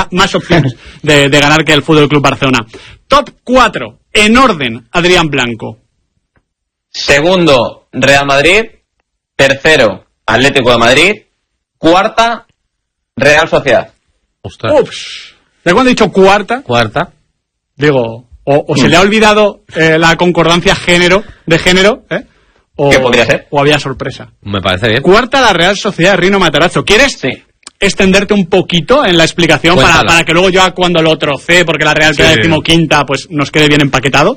tendría más opciones de ganar que el Fútbol Club Barcelona. Top 4, en orden, Adrián Blanco. Segundo, Real Madrid. Tercero, Atlético de Madrid. Cuarta, Real Sociedad. Ostras. Ups. ¿De cuándo he dicho cuarta? Cuarta. Digo, o se le ha olvidado la concordancia de género, o, ¿qué podría ser? O había sorpresa. Me parece bien. Cuarta, la Real Sociedad de Rino Matarazzo. ¿Quieres extenderte un poquito en la explicación para que luego yo cuando lo trocé, porque la Real queda 15ª, pues nos quede bien empaquetado?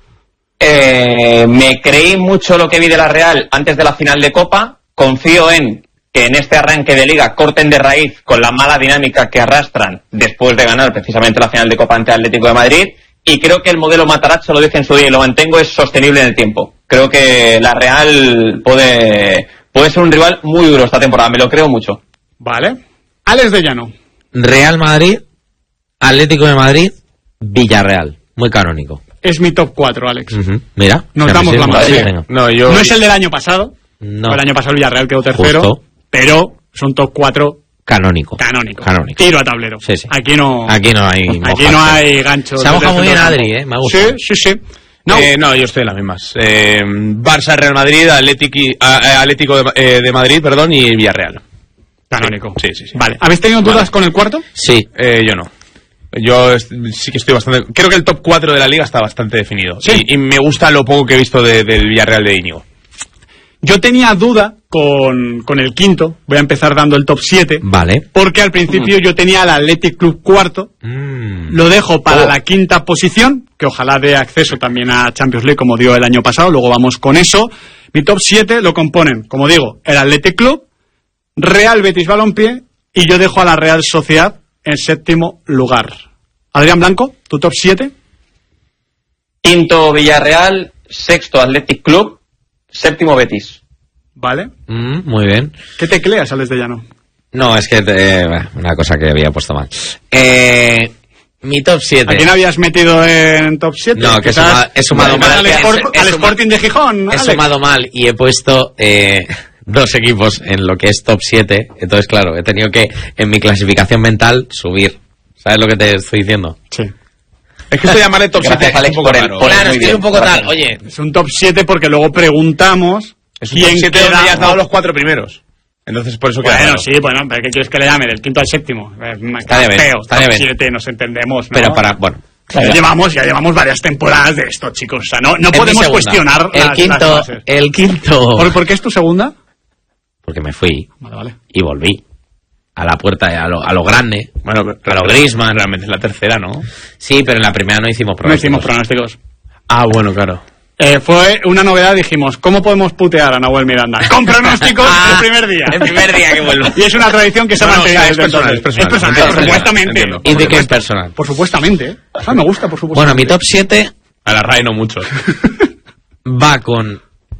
Me creí mucho lo que vi de la Real antes de la final de Copa. Confío en que en este arranque de Liga corten de raíz con la mala dinámica que arrastran después de ganar precisamente la final de Copa ante Atlético de Madrid. Y creo que el modelo Matarazzo, lo dije en su día y lo mantengo, es sostenible en el tiempo. Creo que la Real puede ser un rival muy duro esta temporada, me lo creo mucho. Vale. Alex de Llano. Real Madrid, Atlético de Madrid, Villarreal. Muy canónico. Es mi top 4, Alex. Mira. Nos damos la mano. No es el del año pasado. No. El año pasado el Villarreal quedó tercero. Justo. Pero es un top 4 canónico. Tiro a tablero. Sí. Aquí no hay aquí no hay gancho. Se ha mojado muy bien Adri, me gusta. Sí. No, yo estoy en las mismas. Barça, Real Madrid, Atlético de Madrid, y Villarreal. Canónico. Sí. Vale. ¿Habéis tenido dudas con el cuarto? Sí. Yo no. Yo sí que estoy bastante... Creo que el top 4 de la Liga está bastante definido. Sí. Y me gusta lo poco que he visto del Villarreal de Íñigo. Yo tenía duda con el quinto. Voy a empezar dando el top 7. Vale. Porque al principio yo tenía al Athletic Club cuarto. Lo dejo para la quinta posición, que ojalá dé acceso también a Champions League como dio el año pasado. Luego vamos con eso. Mi top 7 lo componen, como digo, el Athletic Club, Real Betis Balompié, y yo dejo a la Real Sociedad en séptimo lugar. Adrián Blanco, tu top 7. Quinto, Villarreal. Sexto, Athletic Club. Séptimo, Betis. Vale. Muy bien. ¿Qué tecleas, Alex de Llano? No, es que una cosa que había puesto mal. Mi top 7. ¿A quién habías metido en top 7? No, que he sumado mal. Al Sporting de Gijón. He sumado mal y he puesto 2 equipos en lo que es top 7. Entonces, claro, he tenido que, en mi clasificación mental, subir. ¿Sabes lo que te estoy diciendo? Sí. Es que esto de llamarle top 7 es un poco raro. Claro, estoy un poco tal. Oye, es un top 7 porque luego preguntamos. Es un top 7 donde ya has dado los 4 primeros. Entonces, por eso queda bueno, raro. sí, bueno, pero ¿qué quieres que le llame? Del quinto al séptimo. Está bien, feo. está Top bien. 7, nos entendemos, ¿no? Pero bueno. Ya llevamos varias temporadas de esto, chicos. O sea, no podemos cuestionar las bases. El quinto. ¿Por qué es tu segunda? Porque me fui. Vale. Y volví. A la puerta, a lo grande. Bueno, a lo Griezmann. Realmente es la tercera, ¿no? Sí, pero en la primera no hicimos pronósticos. Ah, bueno, claro. Fue una novedad, dijimos, ¿cómo podemos putear a Nahuel Miranda? Con pronósticos el primer día. El primer día que vuelvo. Y es una tradición que se ha mantenido. Es personal, supuestamente. ¿Y de qué es personal? Por supuestamente. O sea, me gusta, por supuesto. Bueno, mi top 7... A la RAE no mucho. Va con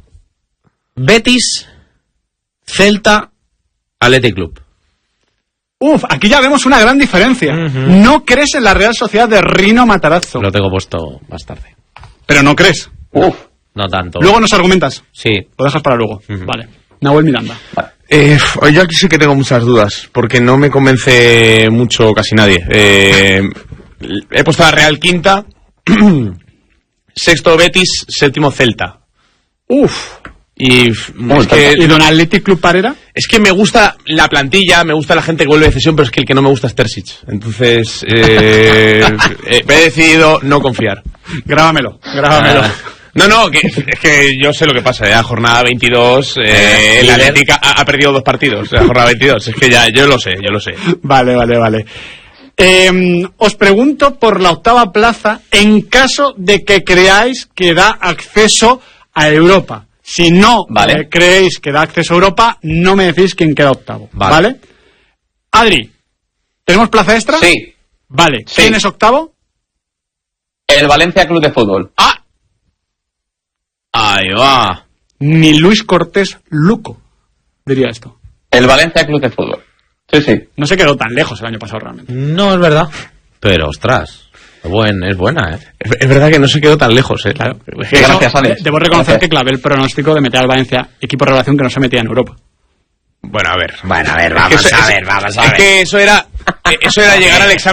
Betis, Celta, Athletic Club. Aquí ya vemos una gran diferencia. No crees en la Real Sociedad de Rino Matarazzo. Lo tengo puesto más tarde. Pero no crees. No tanto. Luego nos argumentas. Sí. Lo dejas para luego. Vale. Nahuel Miranda. Yo aquí sí que tengo muchas dudas, porque no me convence mucho casi nadie. He puesto a la Real quinta, sexto Betis, séptimo Celta. Y Don Athletic Club Parera. Es que me gusta la plantilla, me gusta la gente que vuelve de cesión, pero es que el que no me gusta es Terzic. Entonces he decidido no confiar. Grábamelo. No, es que yo sé lo que pasa. Ya jornada 22, el Athletic ha perdido 2 partidos. La jornada 22, es que ya yo lo sé. Vale. Os pregunto por la octava plaza en caso de que creáis que da acceso a Europa. Si no creéis que da acceso a Europa, no me decís quién queda octavo. ¿Vale? Adri, ¿tenemos plaza extra? Sí. Vale. Sí. ¿Quién es octavo? El Valencia Club de Fútbol. Ahí va. Ni Luis Cortés Luco diría esto. El Valencia Club de Fútbol. Sí. No se quedó tan lejos el año pasado realmente. No, es verdad. Pero, ostras, es buena, ¿eh? Es verdad que no se quedó tan lejos, ¿eh? Claro. Gracias, Alex. Debo reconocer que clavé el pronóstico de meter al Valencia equipo de revelación que no se metía en Europa. Bueno, a ver, vamos a ver. Es que eso era llegar al examen